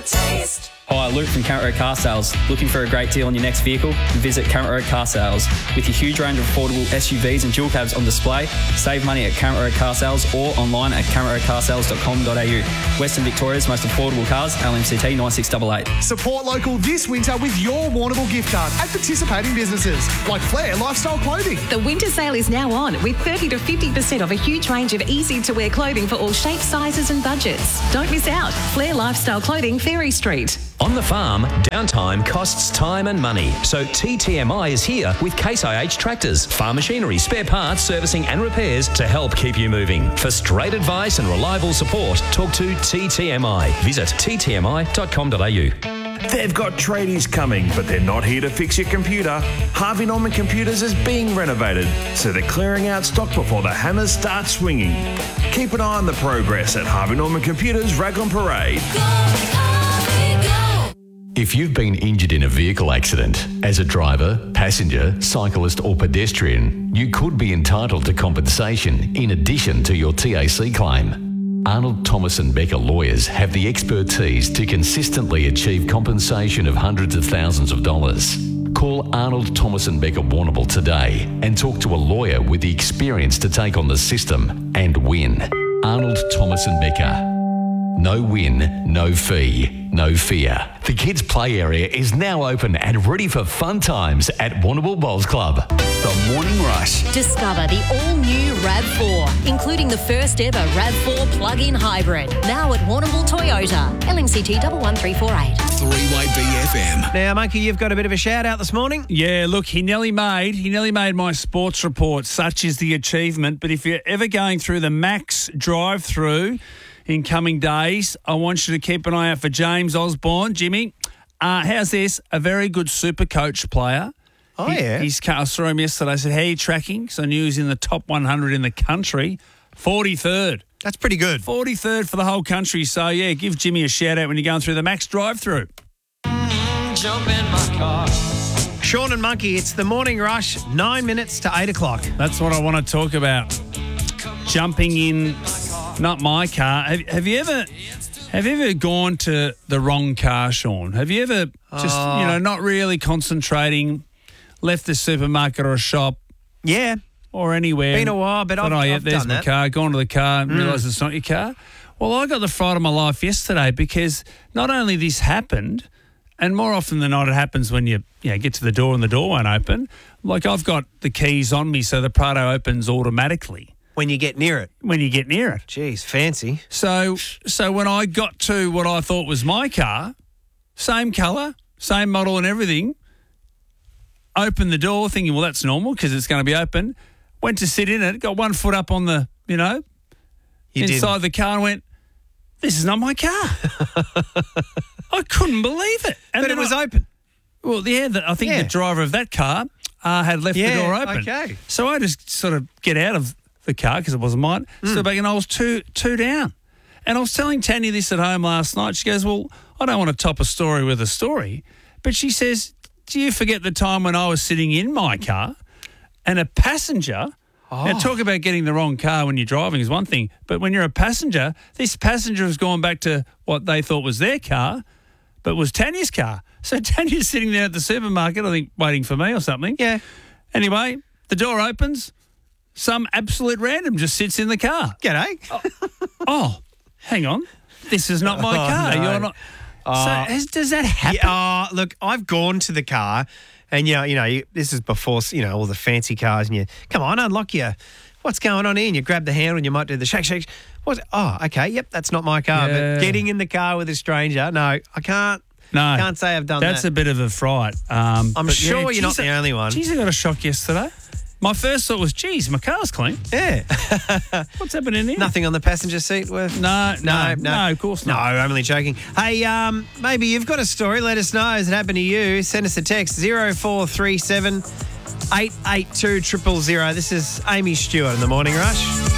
taste. Hi, Luke from Current Road Car Sales. Looking for a great deal on your next vehicle? Visit Current Road Car Sales. With your huge range of affordable SUVs and dual cabs on display, save money at Current Road Car Sales or online at currentroadcarsales.com.au. Western Victoria's most affordable cars, LMCT 9688. Support local this winter with your Warrnambool gift card at participating businesses like Flair Lifestyle Clothing. The winter sale is now on with 30 to 50% off a huge range of easy-to-wear clothing for all shapes, sizes and budgets. Don't miss out. Flair Lifestyle Clothing, Ferry Street. On the farm, downtime costs time and money. So TTMI is here with Case IH tractors, farm machinery, spare parts, servicing and repairs to help keep you moving. For straight advice and reliable support, talk to TTMI. Visit ttmi.com.au. They've got tradies coming, but they're not here to fix your computer. Harvey Norman Computers is being renovated, so they're clearing out stock before the hammers start swinging. Keep an eye on the progress at Harvey Norman Computers Raglan Parade. If you've been injured in a vehicle accident, as a driver, passenger, cyclist or pedestrian, you could be entitled to compensation in addition to your TAC claim. Arnold Thomas and Becker lawyers have the expertise to consistently achieve compensation of hundreds of thousands of dollars. Call Arnold Thomas and Becker Warrnambool today and talk to a lawyer with the experience to take on the system and win. Arnold Thomas and Becker. No win, no fee, no fear. The kids' play area is now open and ready for fun times at Warrnambool Bowls Club. The Morning Rush. Discover the all-new RAV4, including the first ever RAV4 plug-in hybrid. Now at Warrnambool Toyota. LMCT 11348. Three-way BFM. Now, Monkey, you've got a bit of a shout-out this morning. Yeah, look, he nearly made my sports report. Such is the achievement. But if you're ever going through the Max drive-through in coming days, I want you to keep an eye out for James Osborne. Jimmy, how's this? A very good super coach player. Oh, yeah. I saw him yesterday. I said, how are you tracking? So I knew he was in the top 100 in the country. 43rd. That's pretty good. 43rd for the whole country. So, yeah, give Jimmy a shout-out when you're going through the Max drive-through. Jump in my car. Sean and Monkey, it's the Morning Rush, 9 minutes to 8 o'clock. That's what I want to talk about. Jumping in, not my car. Have you ever gone to the wrong car, Sean? Have you ever just, not really concentrating, left the supermarket or a shop? Yeah. Or anywhere. Been a while, but I've there's done my that. car, gone to the car and realised it's not your car. Well, I got the fright of my life yesterday because not only this happened, and more often than not it happens when you get to the door and the door won't open. Like I've got the keys on me so the Prado opens automatically. When you get near it. Jeez, fancy. So when I got to what I thought was my car, same colour, same model and everything, opened the door thinking, well, that's normal because it's going to be open. Went to sit in it, got 1 foot up on the, inside the car and went, this is not my car. I couldn't believe it. And but it was open. Well, yeah, I think the driver of that car had left the door open. Okay. So I just sort of get out of the car because it wasn't mine. Stood back and I was two down. And I was telling Tanya this at home last night. She goes, well, I don't want to top a story with a story. But she says, do you forget the time when I was sitting in my car and a passenger, now talk about getting the wrong car when you're driving is one thing, but when you're a passenger, this passenger has gone back to what they thought was their car, but was Tanya's car. So Tanya's sitting there at the supermarket, I think, waiting for me or something. Yeah. Anyway, the door opens. Some absolute random just sits in the car. G'day. Hang on. This is not my car. No. You're not. Does that happen? Yeah, look, I've gone to the car and, this is before, all the fancy cars and you, come on, unlock your, what's going on here? And you grab the handle and you might do the shake. Okay, yep, that's not my car. Yeah. But getting in the car with a stranger, no, I can't. No. Can't say I've done that. That's a bit of a fright. I'm sure you're not the only one. Geez, I got a shock yesterday. My first thought was, geez, my car's clean. Yeah. What's happening here? Nothing on the passenger seat worth? No, of course not. No, I'm only joking. Hey, maybe you've got a story. Let us know. Has it happened to you? Send us a text, 0437 882 000. This is Amy Stewart in The Morning Rush.